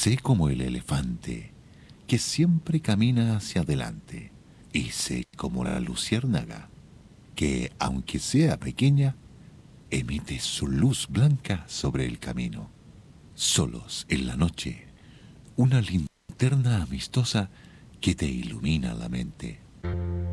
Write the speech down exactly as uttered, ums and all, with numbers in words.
Sé como el elefante que siempre camina hacia adelante, y sé como la luciérnaga que, aunque sea pequeña, emite su luz blanca sobre el camino. Solos en la noche, una linterna amistosa que te ilumina la mente.